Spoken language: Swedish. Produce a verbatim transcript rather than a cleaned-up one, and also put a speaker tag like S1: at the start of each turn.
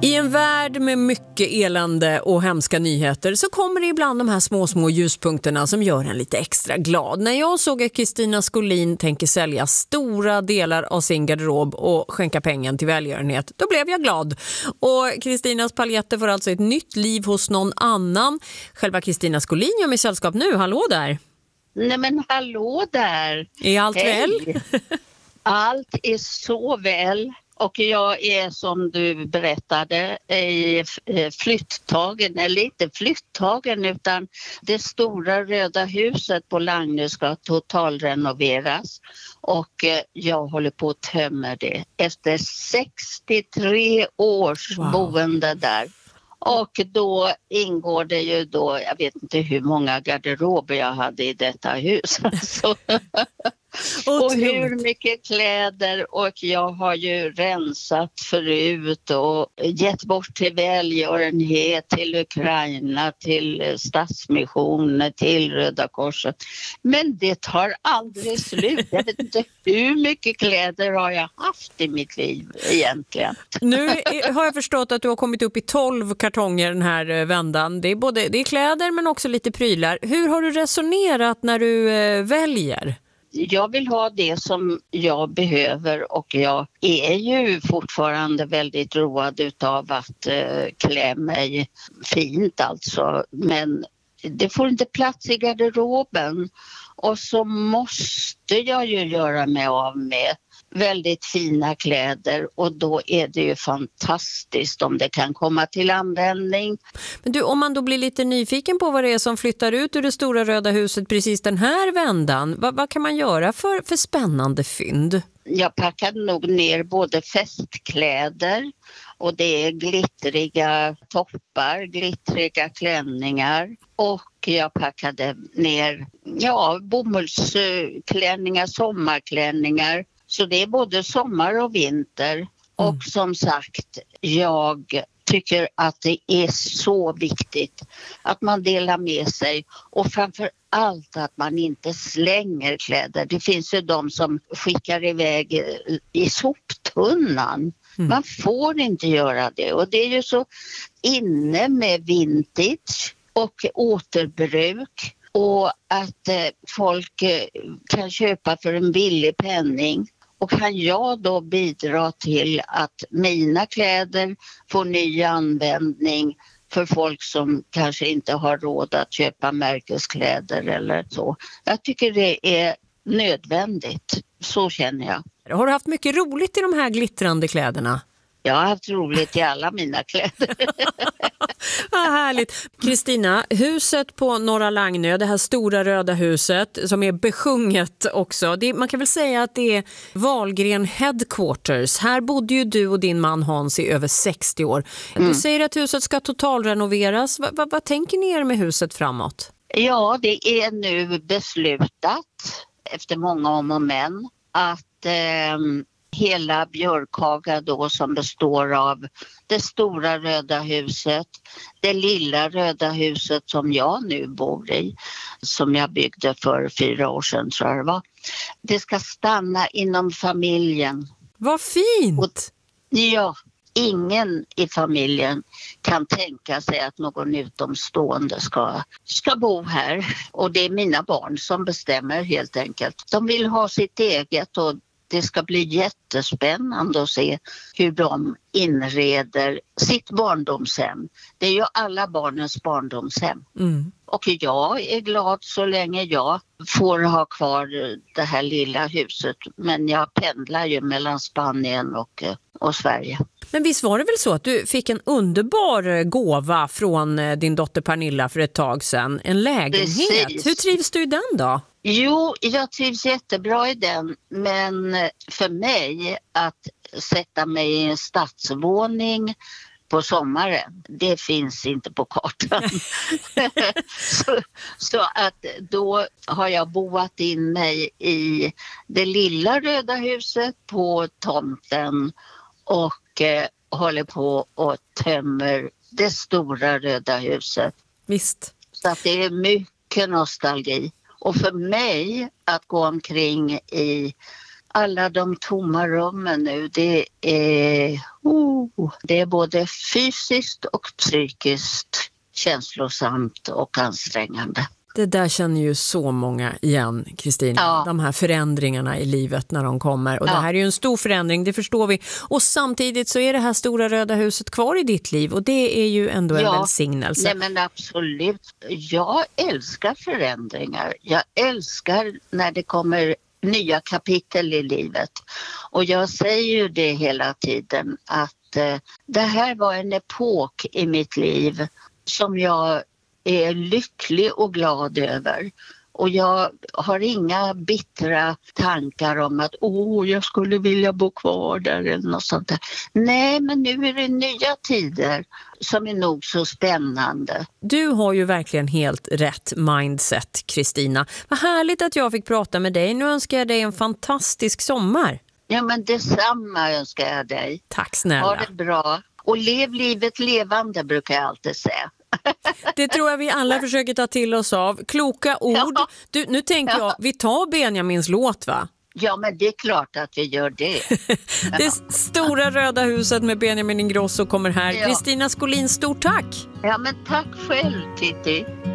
S1: I en värld med mycket elände och hemska nyheter så kommer det ibland de här små små ljuspunkterna som gör en lite extra glad. När jag såg att Kristina Skolin tänker sälja stora delar av sin garderob och skänka pengen till välgörenhet, då blev jag glad. Och Kristinas paljetter får alltså ett nytt liv hos någon annan. Själva Kristina Skolin gör mig sällskap nu. Hallå där!
S2: Nej men hallå där!
S1: Är allt
S2: Hej.
S1: väl?
S2: Allt är så väl. Och jag är, som du berättade, i flyttagen, eller inte flyttagen utan det stora röda huset på Lagnö ska totalrenoveras. Och jag håller på att tömma det efter sextiotre års wow. boende där. Och då ingår det ju då, jag vet inte hur många garderober jag hade i detta hus. Så. Och hur mycket kläder, och jag har ju rensat förut och gett bort till välgörenhet, till Ukraina, till Stadsmissionen, till Röda Korset. Men det tar aldrig slut. Jag vet inte hur mycket kläder har jag haft i mitt liv egentligen.
S1: Nu har jag förstått att du har kommit upp i tolv kartonger den här vändan. Det är både det är kläder men också lite prylar. Hur har du resonerat när du väljer?
S2: Jag vill ha det som jag behöver, och jag är ju fortfarande väldigt road utav att eh, klä mig fint alltså. Men det får inte plats i garderoben, och så måste jag ju göra mig av med väldigt fina kläder, och då är det ju fantastiskt om det kan komma till användning.
S1: Men du, om man då blir lite nyfiken på vad det är som flyttar ut ur det stora röda huset precis den här vändan, vad, vad kan man göra för, för spännande fynd?
S2: Jag packade nog ner både festkläder, och det är glittriga toppar, glittriga klänningar, och jag packade ner ja, bomullsklänningar, sommarklänningar. Så det är både sommar och vinter. Och mm. som sagt, jag tycker att det är så viktigt att man delar med sig. Och framför allt att man inte slänger kläder. Det finns ju de som skickar iväg i soptunnan. Mm. Man får inte göra det. Och det är ju så inne med vintage och återbruk. Och att eh, folk eh, kan köpa för en billig penning. Och kan jag då bidra till att mina kläder får ny användning för folk som kanske inte har råd att köpa märkeskläder eller så. Jag tycker det är nödvändigt. Så känner jag.
S1: Har du haft mycket roligt i de här glittrande kläderna?
S2: Jag har haft roligt i alla mina kläder.
S1: Vad härligt. Kristina, huset på Norra Lagnö, det här stora röda huset som är besjunget också. Det, man kan väl säga att det är Wahlgren Headquarters. Här bodde ju du och din man Hans i över sextio år. Mm. Du säger att huset ska totalrenoveras. Va, va, vad tänker ni er med huset framåt?
S2: Ja, det är nu beslutat efter många om och men att eh, hela Björkhaga då, som består av det stora röda huset, det lilla röda huset som jag nu bor i, som jag byggde för fyra år sedan tror jag det var. Det ska stanna inom familjen.
S1: Vad fint! Och,
S2: ja, ingen i familjen kan tänka sig att någon utomstående ska, ska bo här. Och det är mina barn som bestämmer helt enkelt. De vill ha sitt eget, och det ska bli jättespännande att se hur de inreder sitt barndomshem. Det är ju alla barnens barndomshem. Mm. Och jag är glad så länge jag får ha kvar det här lilla huset. Men jag pendlar ju mellan Spanien och, och Sverige.
S1: Men visst var det väl så att du fick en underbar gåva från din dotter Pernilla för ett tag sedan? En lägenhet. Precis. Hur trivs du i den då?
S2: Jo, jag trivs jättebra i den, men för mig att sätta mig i en stadsvåning på sommaren, det finns inte på kartan. så, så att då har jag boat in mig i det lilla röda huset på tomten och eh, håller på och tömmer det stora röda huset.
S1: Visst.
S2: Så att det är mycket nostalgi. Och för mig att gå omkring i alla de tomma rummen nu, det är, oh, det är både fysiskt och psykiskt känslosamt och ansträngande.
S1: Det där känner ju så många igen, Kristina.
S2: Ja.
S1: De här förändringarna i livet när de kommer. Och
S2: Ja.
S1: det här är ju en stor förändring, det förstår vi. Och samtidigt så är det här stora röda huset kvar i ditt liv. Och det är ju ändå en
S2: Ja.
S1: välsignelse.
S2: Nej men absolut. Jag älskar förändringar. Jag älskar när det kommer nya kapitel i livet. Och jag säger ju det hela tiden att eh, det här var en epok i mitt liv som jag är lycklig och glad över. Och jag har inga bittra tankar om att åh, jag skulle vilja bo kvar där eller något sånt där. Nej, men nu är det nya tider som är nog så spännande.
S1: Du har ju verkligen helt rätt mindset, Kristina. Vad härligt att jag fick prata med dig. Nu önskar jag dig en fantastisk sommar.
S2: Ja, men detsamma önskar jag dig.
S1: Tack snälla.
S2: Ha det bra. Och lev livet levande brukar jag alltid säga.
S1: Det tror jag vi alla försöker ta till oss av. Kloka ord.
S2: Ja.
S1: Du, nu tänker jag, vi tar Benjamins låt va?
S2: Ja, men det är klart att vi gör det.
S1: Det stora röda huset med Benjamin Ingrosso kommer här.
S2: Ja.
S1: Kristina Skolin, stort tack!
S2: Ja, men tack själv, Titti.